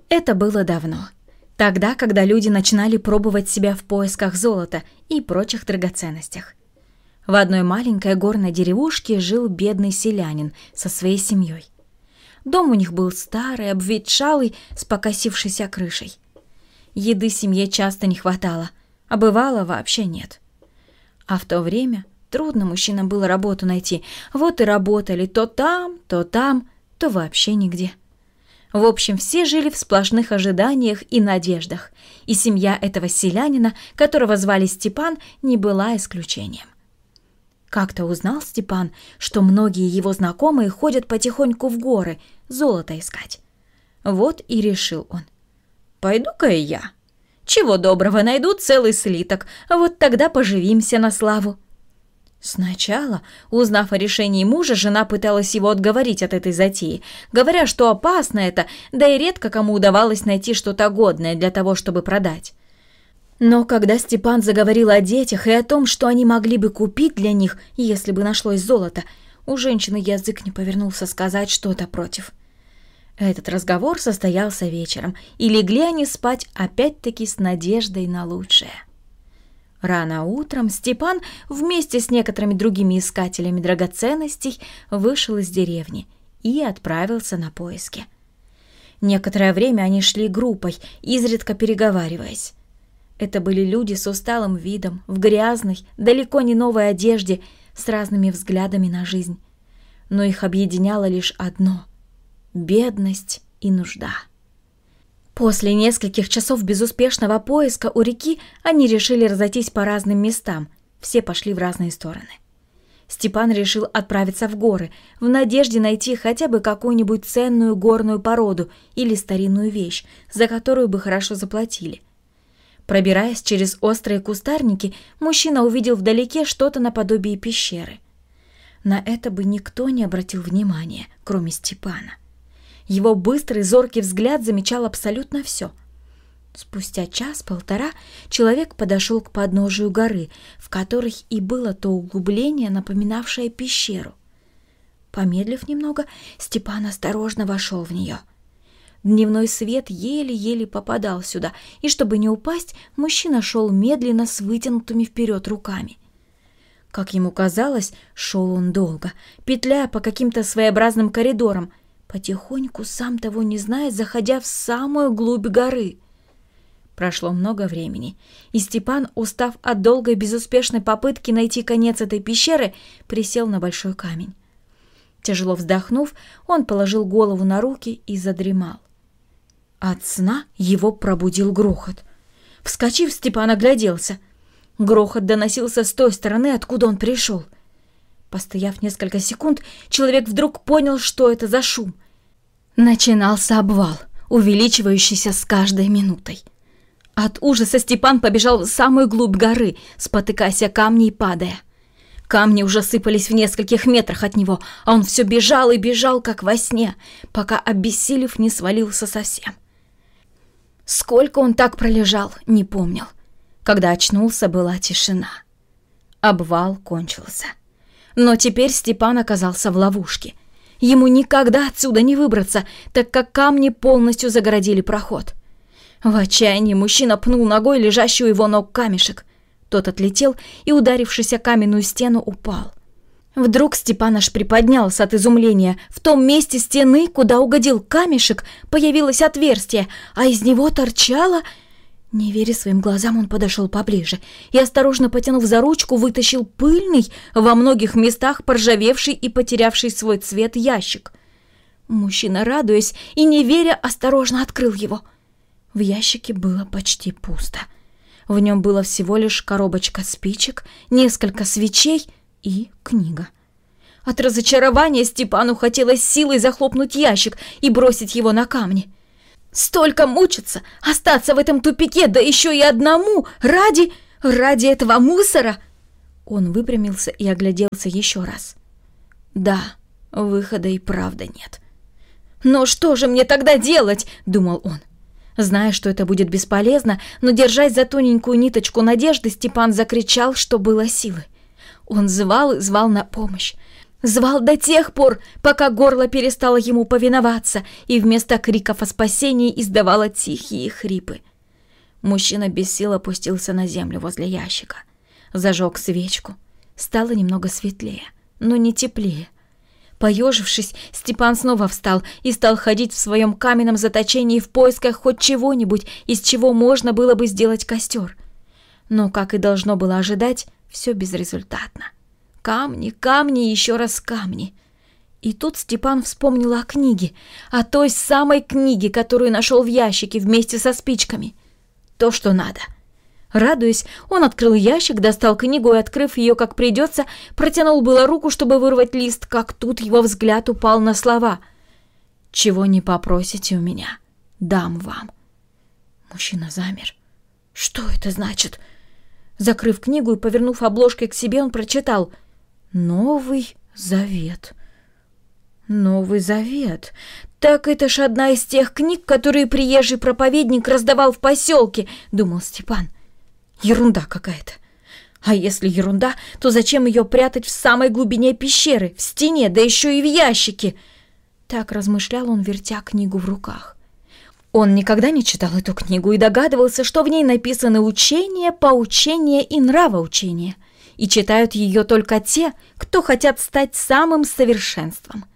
Это было давно. Тогда, когда люди начинали пробовать себя в поисках золота и прочих драгоценностях. В одной маленькой горной деревушке жил бедный селянин со своей семьей. Дом у них был старый, обветшалый, с покосившейся крышей. Еды семье часто не хватало, а бывало вообще нет. А в то время трудно мужчинам было работу найти. Вот и работали то там, то вообще нигде. В общем, все жили в сплошных ожиданиях и надеждах, и семья этого селянина, которого звали Степан, не была исключением. Как-то узнал Степан, что многие его знакомые ходят потихоньку в горы золото искать. Вот и решил он: пойду-ка и я. Чего доброго, найду целый слиток, а вот тогда поживимся на славу. Сначала, узнав о решении мужа, жена пыталась его отговорить от этой затеи, говоря, что опасно это, да и редко кому удавалось найти что-то годное для того, чтобы продать. Но когда Степан заговорил о детях и о том, что они могли бы купить для них, если бы нашлось золото, у женщины язык не повернулся сказать что-то против. Этот разговор состоялся вечером, и легли они спать опять-таки с надеждой на лучшее. Рано утром Степан вместе с некоторыми другими искателями драгоценностей вышел из деревни и отправился на поиски. Некоторое время они шли группой, изредка переговариваясь. Это были люди с усталым видом, в грязной, далеко не новой одежде, с разными взглядами на жизнь. Но их объединяло лишь одно — бедность и нужда. После нескольких часов безуспешного поиска у реки они решили разойтись по разным местам, все пошли в разные стороны. Степан решил отправиться в горы, в надежде найти хотя бы какую-нибудь ценную горную породу или старинную вещь, за которую бы хорошо заплатили. Пробираясь через острые кустарники, мужчина увидел вдалеке что-то наподобие пещеры. На это бы никто не обратил внимания, кроме Степана. Его быстрый, зоркий взгляд замечал абсолютно все. Спустя час-полтора человек подошел к подножию горы, в которой и было то углубление, напоминавшее пещеру. Помедлив немного, Степан осторожно вошел в нее. Дневной свет еле-еле попадал сюда, и чтобы не упасть, мужчина шел медленно с вытянутыми вперед руками. Как ему казалось, шел он долго, петляя по каким-то своеобразным коридорам, потихоньку, сам того не зная, заходя в самую глубь горы. Прошло много времени, и Степан, устав от долгой безуспешной попытки найти конец этой пещеры, присел на большой камень. Тяжело вздохнув, он положил голову на руки и задремал. От сна его пробудил грохот. Вскочив, Степан огляделся. Грохот доносился с той стороны, откуда он пришел. Постояв несколько секунд, человек вдруг понял, что это за шум. Начинался обвал, увеличивающийся с каждой минутой. От ужаса Степан побежал в самую глубь горы, спотыкаясь о камни и падая. Камни уже сыпались в нескольких метрах от него, а он все бежал и бежал, как во сне, пока, обессилев, не свалился совсем. Сколько он так пролежал, не помнил. Когда очнулся, была тишина. Обвал кончился. Но теперь Степан оказался в ловушке. Ему никогда отсюда не выбраться, так как камни полностью загородили проход. В отчаянии мужчина пнул ногой лежащий у его ног камешек. Тот отлетел и, ударившись о каменную стену, упал. Вдруг Степан аж приподнялся от изумления. В том месте стены, куда угодил камешек, появилось отверстие, а из него торчало... Не веря своим глазам, он подошел поближе и, осторожно потянув за ручку, вытащил пыльный, во многих местах поржавевший и потерявший свой цвет ящик. Мужчина, радуясь и не веря, осторожно открыл его. В ящике было почти пусто. В нем было всего лишь коробочка спичек, несколько свечей и книга. От разочарования Степану хотелось силой захлопнуть ящик и бросить его на камни. Столько мучиться, остаться в этом тупике, да еще и одному, ради этого мусора. Он выпрямился и огляделся еще раз. Да, выхода и правда нет. Но что же мне тогда делать, думал он. Зная, что это будет бесполезно, но держась за тоненькую ниточку надежды, Степан закричал, что было силы. Он звал и звал на помощь. Звал до тех пор, пока горло перестало ему повиноваться и вместо криков о спасении издавало тихие хрипы. Мужчина без сил опустился на землю возле ящика. Зажег свечку. Стало немного светлее, но не теплее. Поежившись, Степан снова встал и стал ходить в своем каменном заточении в поисках хоть чего-нибудь, из чего можно было бы сделать костер. Но, как и должно было ожидать, все безрезультатно. Камни, камни и еще раз камни. И тут Степан вспомнил о книге, о той самой книге, которую нашел в ящике вместе со спичками. То, что надо. Радуясь, он открыл ящик, достал книгу и, открыв ее как придется, протянул было руку, чтобы вырвать лист, как тут его взгляд упал на слова: «Чего не попросите у меня, дам вам». Мужчина замер. Что это значит? Закрыв книгу и повернув обложкой к себе, он прочитал: «Новый Завет». Новый Завет. Так это ж одна из тех книг, которые приезжий проповедник раздавал в поселке, думал Степан. Ерунда какая-то. А если ерунда, то зачем ее прятать в самой глубине пещеры, в стене, да еще и в ящике? Так размышлял он, вертя книгу в руках. Он никогда не читал эту книгу и догадывался, что в ней написаны учения, поучения и нравоучения. И читают ее только те, кто хотят стать самым совершенством.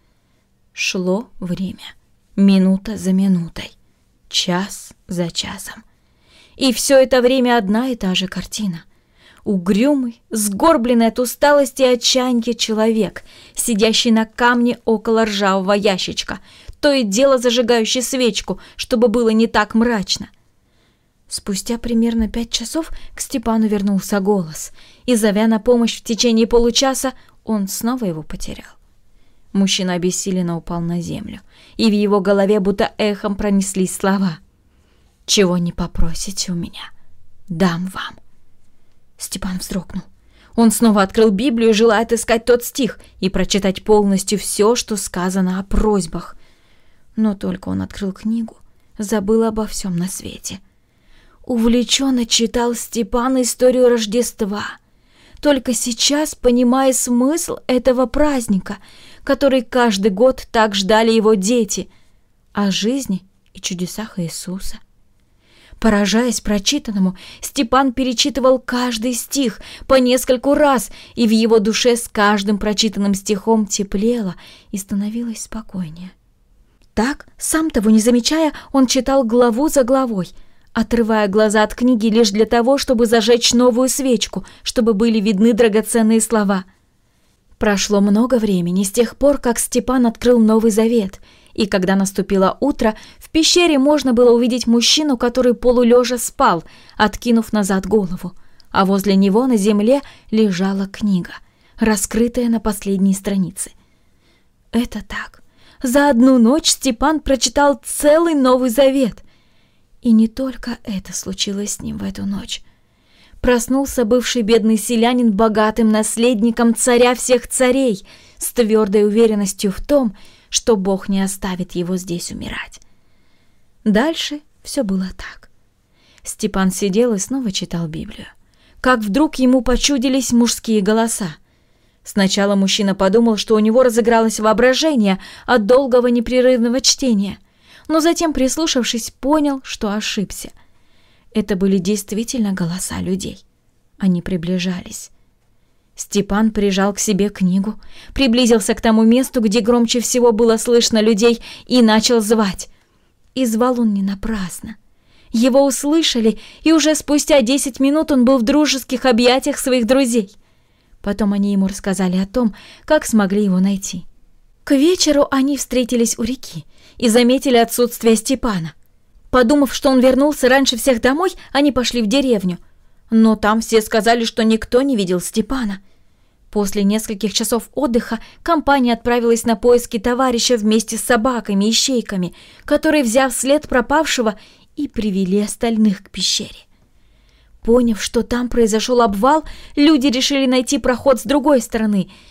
Шло время. Минута за минутой. Час за часом. И все это время одна и та же картина. Угрюмый, сгорбленный от усталости и отчаяния человек, сидящий на камне около ржавого ящичка, то и дело зажигающий свечку, чтобы было не так мрачно. Спустя примерно 5 часов к Степану вернулся голос, и, зовя на помощь в течение получаса, он снова его потерял. Мужчина обессиленно упал на землю, и в его голове будто эхом пронеслись слова: «Чего не попросите у меня, дам вам». Степан вздрогнул. Он снова открыл Библию, желая отыскать тот стих и прочитать полностью все, что сказано о просьбах. Но только он открыл книгу, забыл обо всем на свете. Увлеченно читал Степан историю Рождества, только сейчас понимая смысл этого праздника, который каждый год так ждали его дети, о жизни и чудесах Иисуса. Поражаясь прочитанному, Степан перечитывал каждый стих по нескольку раз, и в его душе с каждым прочитанным стихом теплело и становилось спокойнее. Так, сам того не замечая, он читал главу за главой, отрывая глаза от книги лишь для того, чтобы зажечь новую свечку, чтобы были видны драгоценные слова. Прошло много времени с тех пор, как Степан открыл Новый Завет, и когда наступило утро, в пещере можно было увидеть мужчину, который полулежа спал, откинув назад голову, а возле него на земле лежала книга, раскрытая на последней странице. Это так. За одну ночь Степан прочитал целый Новый Завет. И не только это случилось с ним в эту ночь. Проснулся бывший бедный селянин богатым наследником царя всех царей, с твердой уверенностью в том, что Бог не оставит его здесь умирать. Дальше все было так. Степан сидел и снова читал Библию. Как вдруг ему почудились мужские голоса. Сначала мужчина подумал, что у него разыгралось воображение от долгого непрерывного чтения, но затем, прислушавшись, понял, что ошибся. Это были действительно голоса людей. Они приближались. Степан прижал к себе книгу, приблизился к тому месту, где громче всего было слышно людей, и начал звать. И звал он не напрасно. Его услышали, и уже спустя 10 минут он был в дружеских объятиях своих друзей. Потом они ему рассказали о том, как смогли его найти. К вечеру они встретились у реки и заметили отсутствие Степана. Подумав, что он вернулся раньше всех домой, они пошли в деревню. Но там все сказали, что никто не видел Степана. После нескольких часов отдыха компания отправилась на поиски товарища вместе с собаками-ищейками, которые, взяв след пропавшего, и привели остальных к пещере. Поняв, что там произошел обвал, люди решили найти проход с другой стороны,